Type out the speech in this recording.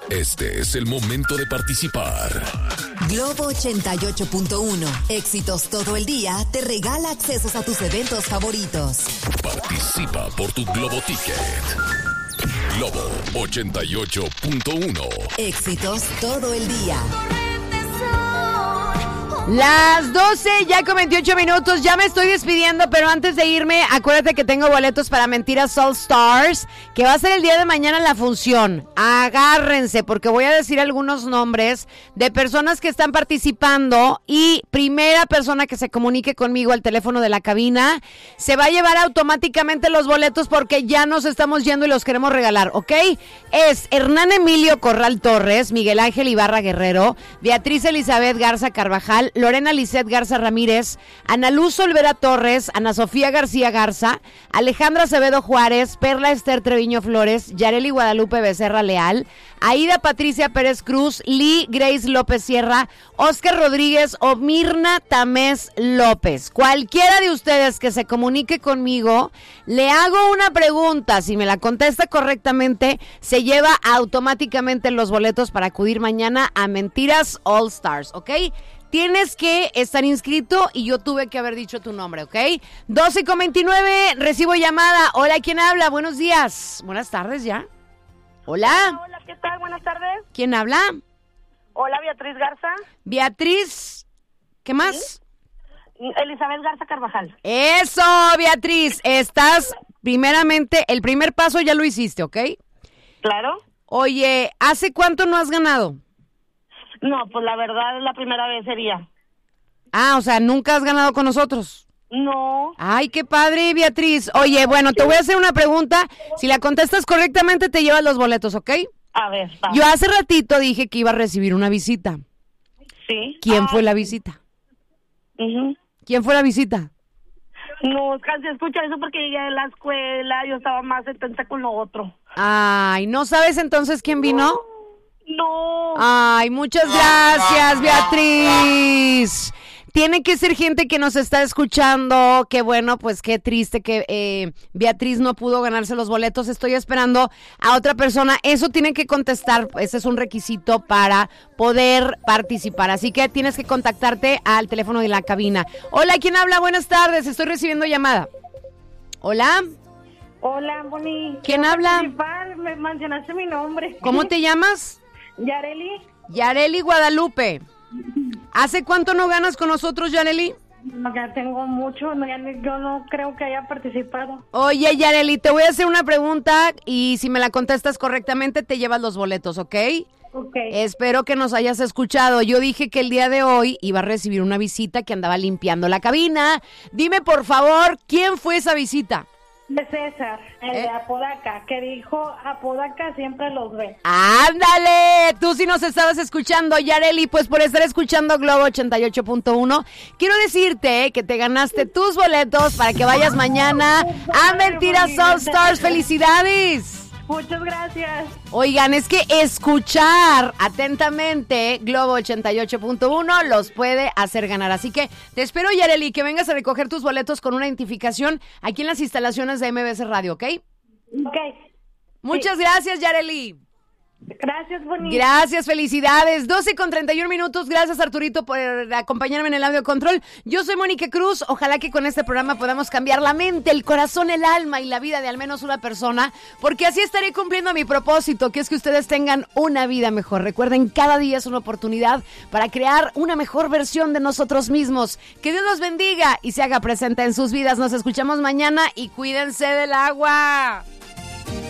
Este es el momento de participar. Globo 88.1. Éxitos todo el día te regala accesos a tus eventos favoritos. Participa por tu Globo Ticket. Globo 88.1. Éxitos todo el día. Las 12 ya con 28 minutos, ya me estoy despidiendo, pero antes de irme, acuérdate que tengo boletos para Mentiras All Stars, que va a ser el día de mañana la función. Agárrense, porque voy a decir algunos nombres de personas que están participando y primera persona que se comunique conmigo al teléfono de la cabina se va a llevar automáticamente los boletos porque ya nos estamos yendo y los queremos regalar, ¿ok? Es Hernán Emilio Corral Torres, Miguel Ángel Ibarra Guerrero, Beatriz Elizabeth Garza Carvajal, Lorena Lisset Garza Ramírez, Ana Luz Olvera Torres, Ana Sofía García Garza, Alejandra Acevedo Juárez, Perla Esther Treviño Flores, Yareli Guadalupe Becerra Leal, Aida Patricia Pérez Cruz, Lee Grace López Sierra, Oscar Rodríguez o Mirna Tamés López. Cualquiera de ustedes que se comunique conmigo, le hago una pregunta. Si me la contesta correctamente, se lleva automáticamente los boletos para acudir mañana a Mentiras All Stars, ¿ok? Tienes que estar inscrito y yo tuve que haber dicho tu nombre, ¿ok? 12:29, recibo llamada. Hola, ¿quién habla? Buenos días. Buenas tardes ya. Hola. Hola, ¿qué tal? Buenas tardes. ¿Quién habla? Hola, Beatriz Garza. Beatriz, ¿qué más? ¿Sí? Elizabeth Garza Carvajal. Eso, Beatriz. Estás, primeramente, el primer paso ya lo hiciste, ¿ok? Claro. Oye, ¿hace cuánto no has ganado? No, pues la verdad, la primera vez sería. Ah, o sea, ¿nunca has ganado con nosotros? No. Ay, qué padre, Beatriz. Oye, bueno, te voy a hacer una pregunta. Si la contestas correctamente, te llevas los boletos, ¿ok? A ver, va. Yo hace ratito dije que iba a recibir una visita. Sí. ¿Quién fue la visita? ¿Quién fue la visita? No, casi escucho eso porque llegué de la escuela, yo estaba más intensa con lo otro. Ay, ¿no sabes entonces quién vino? No. Ay, muchas gracias, Beatriz. Tiene que ser gente que nos está escuchando. Qué bueno, pues qué triste que Beatriz no pudo ganarse los boletos. Estoy esperando a otra persona. Eso tienen que contestar. Ese es un requisito para poder participar. Así que tienes que contactarte al teléfono de la cabina. Hola, ¿quién habla? Buenas tardes. Estoy recibiendo llamada. Hola. Hola, Bonnie. ¿Quién habla? Me mencionaste mi nombre. ¿Cómo te llamas? Yareli. Yareli Guadalupe. ¿Hace cuánto no ganas con nosotros, Yareli? No, ya tengo mucho, yo no creo que haya participado. Oye, Yareli, te voy a hacer una pregunta y si me la contestas correctamente te llevas los boletos, ¿ok? Ok. Espero que nos hayas escuchado. Yo dije que el día de hoy iba a recibir una visita que andaba limpiando la cabina. Dime, por favor, ¿quién fue esa visita? De César, el de Apodaca, que dijo Apodaca siempre los ve. ¡Ándale! Tú sí nos estabas escuchando, Yareli, pues por estar escuchando Globo 88.1, quiero decirte que te ganaste tus boletos para que vayas mañana a Mentiras All Stars. ¡Felicidades! Muchas gracias. Oigan, es que escuchar atentamente Globo 88.1 los puede hacer ganar. Así que te espero, Yareli, que vengas a recoger tus boletos con una identificación aquí en las instalaciones de MBS Radio, ¿ok? Ok. Muchas gracias, Yareli. Gracias, Bonita. Gracias, felicidades. 12:31. Gracias, Arturito, por acompañarme en el audio control. Yo soy Mónica Cruz. Ojalá que con este programa podamos cambiar la mente, el corazón, el alma y la vida de al menos una persona, porque así estaré cumpliendo mi propósito, que es que ustedes tengan una vida mejor. Recuerden, cada día es una oportunidad para crear una mejor versión de nosotros mismos. Que Dios los bendiga y se haga presente en sus vidas. Nos escuchamos mañana y cuídense del agua.